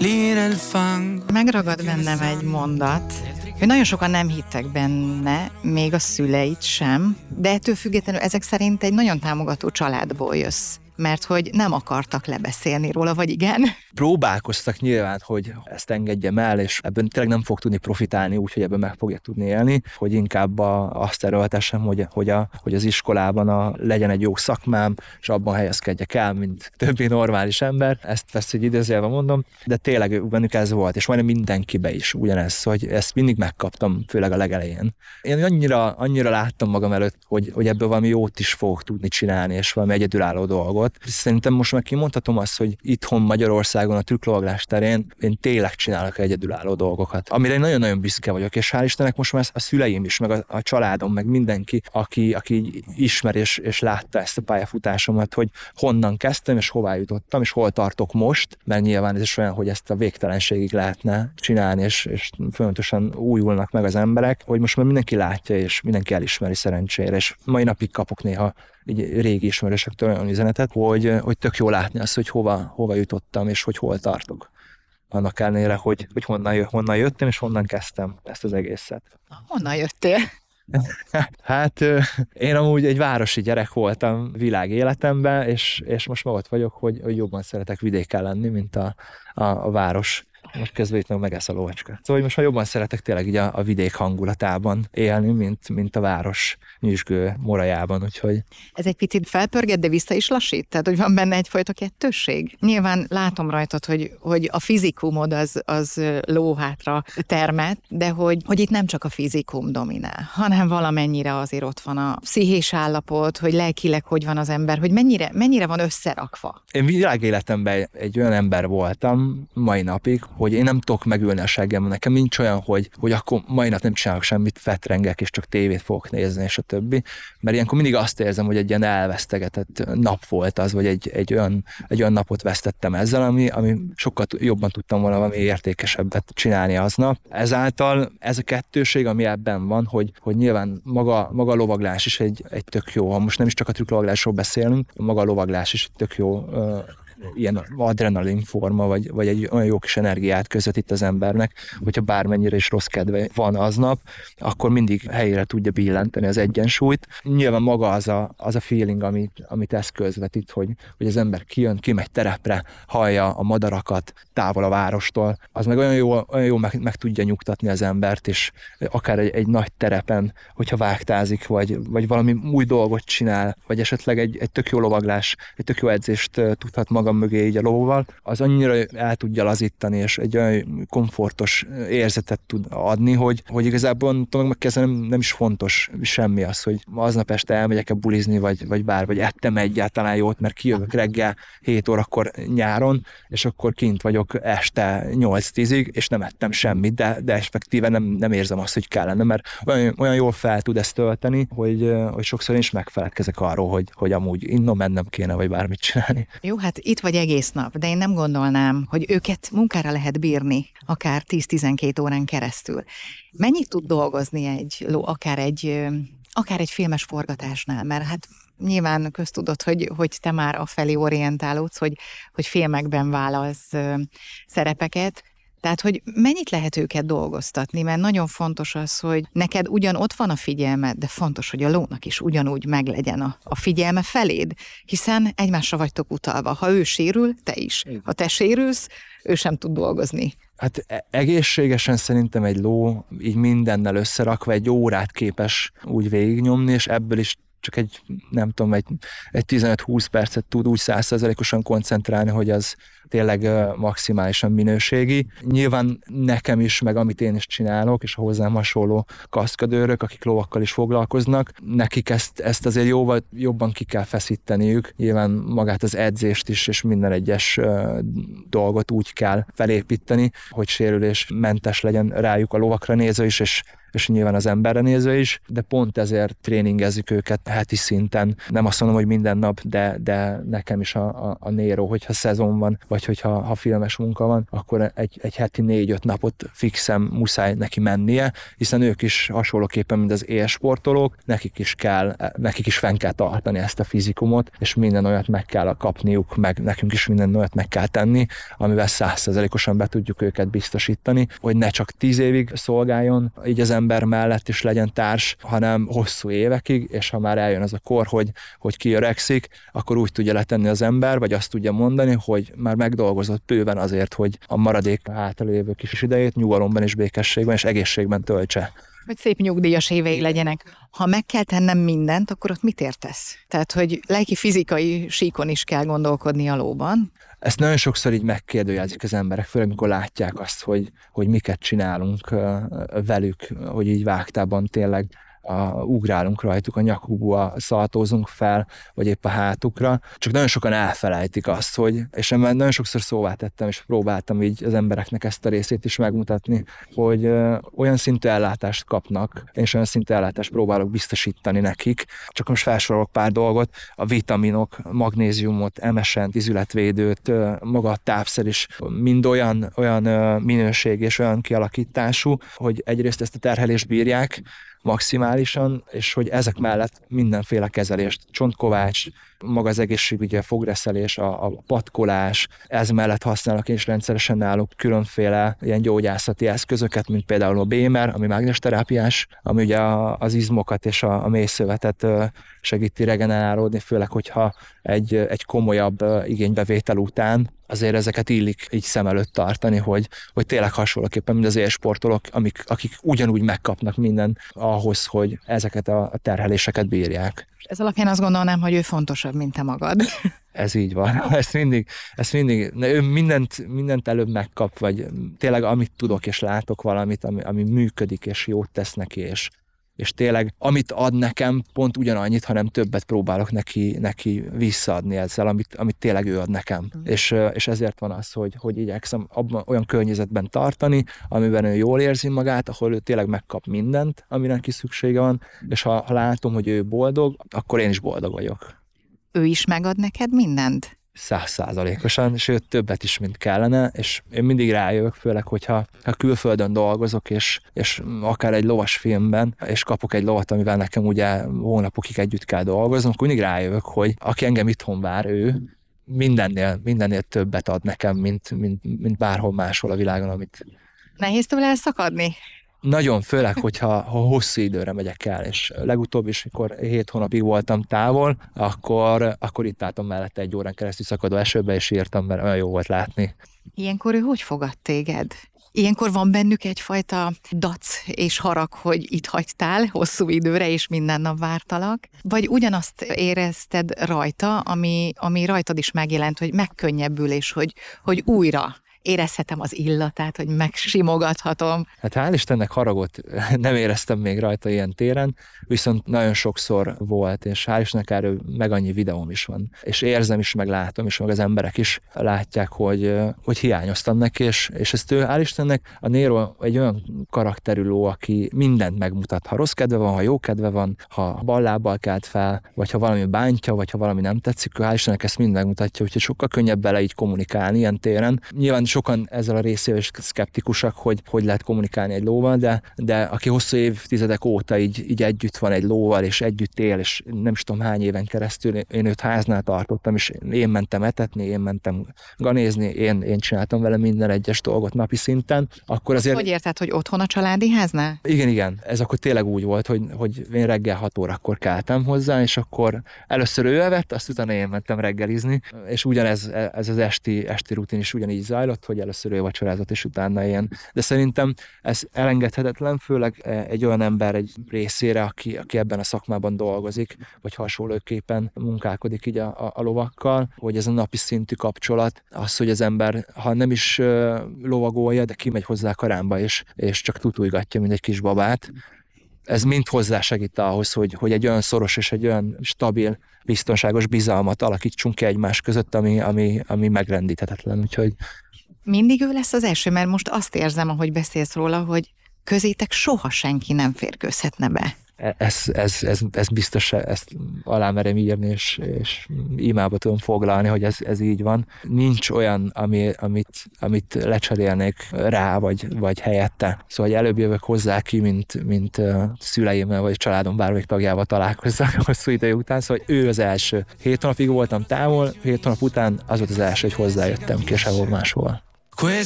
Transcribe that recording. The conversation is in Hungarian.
Megragad bennem egy mondat, hogy nagyon sokan nem hittek benne, még a szüleit sem, de ettől függetlenül ezek szerint egy nagyon támogató családból jössz. Mert hogy nem akartak lebeszélni róla, vagy igen? Próbálkoztak nyilván, hogy ezt engedjem el, és ebben tényleg nem fog tudni profitálni, úgyhogy ebben meg fogja tudni élni, hogy inkább azt erőltessem, hogy az iskolában legyen egy jó szakmám, és abban helyezkedjek el, mint többi normális ember. Ezt egy idézőjelben mondom, de tényleg bennük ez volt, és majdnem mindenkibe is ugyanez, hogy ezt mindig megkaptam, főleg a legelején. Én annyira láttam magam előtt, hogy ebből valami jót is fogok tudni csinálni, és valami egyedülálló dolgot. Szerintem most meg kimondhatom azt, hogy itthon Magyarországon a trükklovaglás terén én tényleg csinálok egyedülálló dolgokat, amire én nagyon-nagyon büszke vagyok, és hál' Istennek most már a szüleim is, meg a családom, meg mindenki, aki ismer és látta ezt a pályafutásomat, hogy honnan kezdtem, és hová jutottam, és hol tartok most, mert nyilván ez is olyan, hogy ezt a végtelenségig lehetne csinálni, és folyamatosan újulnak meg az emberek, hogy most már mindenki látja, és mindenki elismeri szerencsére, és mai napig kapok néha így régi ismerősöktől olyan üzenetet, hogy tök jó látni azt, hogy hova jutottam, és hogy hol tartok. Annak ellenére, hogy honnan jöttem, és honnan kezdtem ezt az egészet. Honnan jöttél? Hát én amúgy egy városi gyerek voltam világ életemben, és most már ott vagyok, hogy jobban szeretek vidéken lenni, mint a város. Most közben itt megesz a lovacska. Szóval most már jobban szeretek tényleg így a vidék hangulatában élni, mint a város nyüzsgő morajában, úgyhogy... Ez egy picit felpörget, de vissza is lassít? Tehát, hogy van benne egyfajta kettősség? Nyilván látom rajtad, hogy a fizikumod az lóhátra termet, de hogy itt nem csak a fizikum dominál, hanem valamennyire azért ott van a pszichés állapot, hogy lelkileg hogy van az ember, hogy mennyire van összerakva. Én világéletemben egy olyan ember voltam mai napig, hogy én nem tudok megülni a seggemben. Nekem nincs olyan, hogy akkor mai nap nem csinálok semmit, fetrengek, és csak tévét fogok nézni, és a többi. Mert ilyenkor mindig azt érzem, hogy egy ilyen elvesztegetett nap volt az, vagy egy olyan napot vesztettem ezzel, ami sokkal jobban tudtam volna valami értékesebbet csinálni aznap. Ezáltal ez a kettőség, ami ebben van, hogy nyilván maga a lovaglás is egy tök jó, ha most nem is csak a trükklavaglásról beszélünk, maga a lovaglás is egy tök jó ilyen adrenalin forma, vagy egy olyan jó kis energiát közvetít az embernek, hogyha bármennyire is rossz kedve van aznap, akkor mindig helyére tudja billenteni az egyensúlyt. Nyilván maga az a feeling, amit ez közvetít, hogy az ember kijön, kimegy terepre, hallja a madarakat távol a várostól, az meg olyan jó meg tudja nyugtatni az embert, és akár egy nagy terepen, hogyha vágtázik, vagy valami új dolgot csinál, vagy esetleg egy tök jó lovaglás, egy tök jó edzést tudhat magam mögé így a lóval, az annyira el tudja lazítani, és egy olyan komfortos érzetet tud adni, hogy igazából nem is fontos semmi az, hogy aznap este elmegyek-e bulizni, vagy ettem egyáltalán jót, mert kijövök reggel 7 órakor nyáron, és akkor kint vagyok este 8-10-ig, és nem ettem semmit, de effektíven nem érzem azt, hogy kellene, mert olyan jól fel tud ezt tölteni, hogy sokszor én is megfeledkezek arról, hogy amúgy innom mennem kéne, vagy bármit csinálni. Jó, hát itt vagy egész nap, de én nem gondolnám, hogy őket munkára lehet bírni, akár 10-12 órán keresztül. Mennyit tud dolgozni egy ló, akár egy filmes forgatásnál? Mert hát nyilván köztudott, hogy te már afelé orientálódsz, hogy filmekben vállalsz szerepeket. Tehát, hogy mennyit lehet őket dolgoztatni, mert nagyon fontos az, hogy neked ugyan ott van a figyelmed, de fontos, hogy a lónak is ugyanúgy meglegyen a figyelme feléd, hiszen egymásra vagytok utalva. Ha ő sérül, te is. Ha te sérülsz, ő sem tud dolgozni. Hát egészségesen szerintem egy ló így mindennel összerakva egy órát képes úgy végignyomni, és ebből is csak egy 15-20 percet tud úgy 100%-osan koncentrálni, hogy az tényleg maximálisan minőségi. Nyilván nekem is, meg amit én is csinálok, és a hozzám hasonló kaszkadőrök, akik lovakkal is foglalkoznak, nekik ezt azért jobban ki kell feszíteniük. Nyilván magát az edzést is, és minden egyes dolgot úgy kell felépíteni, hogy sérülésmentes legyen rájuk a lovakra nézve is, és és nyilván az emberre nézve is, de pont ezért tréningezzük őket heti szinten. Nem azt mondom, hogy minden nap, de nekem is a Nero, hogyha szezon van, vagy hogyha filmes munka van, akkor egy heti 4-5 napot fixen muszáj neki mennie, hiszen ők is hasonlóképpen, mint az élsportolók, nekik is fenn kell tartani ezt a fizikumot, és minden olyat meg kell kapniuk, meg nekünk is minden olyat meg kell tenni, amivel 100%-osan be tudjuk őket biztosítani, hogy ne csak 10 évig szolgáljon így az ember mellett is legyen társ, hanem hosszú évekig, és ha már eljön az a kor, hogy kiöregszik, akkor úgy tudja letenni az ember, vagy azt tudja mondani, hogy már megdolgozott bőven azért, hogy a maradék hátralévő kis idejét nyugalomban és békességben és egészségben töltse. Hogy szép nyugdíjas évei legyenek. Ha meg kell tennem mindent, akkor ott mit értesz? Tehát, hogy lelki-fizikai síkon is kell gondolkodni a lóban. Ezt nagyon sokszor így megkérdőjelezik az emberek, főleg amikor látják azt, hogy miket csinálunk velük, hogy így vágtában tényleg ugrálunk rajtuk, a nyakukba szaltózunk fel, vagy épp a hátukra. Csak nagyon sokan elfelejtik azt, és én már nagyon sokszor szóvá tettem, és próbáltam így az embereknek ezt a részét is megmutatni, hogy olyan szintű ellátást kapnak, én is olyan szintű ellátást próbálok biztosítani nekik. Csak most felsorolok pár dolgot, a vitaminok, magnéziumot, MSN-t, izületvédőt, maga a tápszer is mind olyan minőség és olyan kialakítású, hogy egyrészt ezt a terhelést bírják, maximálisan, és hogy ezek mellett mindenféle kezelést, csontkovács, maga az egészségügyi, a fogreszelés, a patkolás, ez mellett használok én is rendszeresen náluk különféle ilyen gyógyászati eszközöket, mint például a Bémer, ami mágnesterápiás, ami ugye az izmokat és a mélyszövetet segíti regenerálódni, főleg, hogyha egy komolyabb igénybevétel után azért ezeket illik így szem előtt tartani, hogy tényleg hasonlóképpen, mint az élsportolók, akik ugyanúgy megkapnak minden ahhoz, hogy ezeket a terheléseket bírják. Ez alapján azt gondolnám, hogy ő fontosabb, mint te magad. Ez így van. Ezt mindig ő mindent előbb megkap, vagy tényleg amit tudok és látok valamit, ami működik és jót tesz neki, és tényleg amit ad nekem, pont ugyanannyit, hanem többet próbálok neki visszaadni ezzel, amit tényleg ő ad nekem. És ezért van az, hogy igyekszem abban olyan környezetben tartani, amiben ő jól érzi magát, ahol ő tényleg megkap mindent, amire neki szüksége van, és ha látom, hogy ő boldog, akkor én is boldog vagyok. Ő is megad neked mindent? 100%-osan, sőt többet is, mint kellene, és én mindig rájövök, főleg, hogyha külföldön dolgozok, és akár egy lovas filmben, és kapok egy lovat, amivel nekem ugye hónapokig együtt kell dolgoznom, akkor mindig rájövök, hogy aki engem itthon vár, ő mindennél többet ad nekem, mint bárhol máshol a világon, amit... Nehéz tőle elszakadni? Nagyon, főleg, hogyha hosszú időre megyek el, és legutóbb is, mikor 7 hónapig voltam távol, akkor itt álltam mellette 1 órán keresztül szakadó esőbe, és írtam, mert olyan jó volt látni. Ilyenkor ő hogy fogad téged? Ilyenkor van bennük egyfajta dac és harag, hogy itt hagytál hosszú időre, és minden nap vártalak? Vagy ugyanazt érezted rajta, ami rajtad is megjelent, hogy megkönnyebbül, és hogy újra érezhetem az illatát, hogy megsimogathatom. Hát hál' Istennek haragot nem éreztem még rajta ilyen téren, viszont nagyon sokszor volt, és hál' Istennek erről meg annyi videóm is van. És érzem is, meg látom is, meg az emberek is látják, hogy hiányoztam neki, és ezt ő, hál' Istennek, a Nero egy olyan karakterű ló, aki mindent megmutat. Ha rossz kedve van, ha jó kedve van, ha bal lábbal kelt fel, vagy ha valami bántja, vagy ha valami nem tetszik, ő hál' Istennek ezt mind megmutatja, úgyhogy sokkal könnyebb vele így kommunikálni ilyen téren. Nyilván sokan ezzel a részével is szkeptikusak, hogy lehet kommunikálni egy lóval, de aki hosszú évtizedek óta így együtt van egy lóval, és együtt él, és nem is tudom hány éven keresztül, én őt háznál tartottam, és én mentem etetni, én mentem ganézni, én csináltam vele minden egyes dolgot napi szinten, akkor azért... Hogy érted, hogy otthon a családi háznál? Igen. Ez akkor tényleg úgy volt, hogy én reggel 6 órakor keltem hozzá, és akkor először ő evett, azt utána én mentem reggelizni, és ugyanez az esti rutin is ugyanígy zajlott, hogy először ő vacsorázott, és utána ilyen. De szerintem ez elengedhetetlen, főleg egy olyan ember egy részére, aki ebben a szakmában dolgozik, vagy hasonlóképpen munkálkodik így a lovakkal, hogy ez a napi szintű kapcsolat, az, hogy az ember, ha nem is lovagolja, de kimegy hozzá a karámba, és csak tutujgatja, mint egy kis babát, ez mind hozzásegít ahhoz, hogy egy olyan szoros és egy olyan stabil, biztonságos bizalmat alakítsunk ki egymás között, ami megrendíthetetlen. Úgyhogy mindig ő lesz az első, mert most azt érzem, ahogy beszélsz róla, hogy közétek soha senki nem férkőzhetne be. Ez biztos, ezt alá merem írni, és imába tudom foglalni, hogy ez így van. Nincs olyan, amit lecserélnék rá, vagy helyette. Szóval hogy előbb jövök hozzá ki, mint szüleimmel, vagy családom bármelyik tagjával találkozzak hosszú idő után. Szóval ő az első. 7 hónapig voltam távol, 7 hónap után az volt az első, hogy hozzájöttem ki, sehol máshol.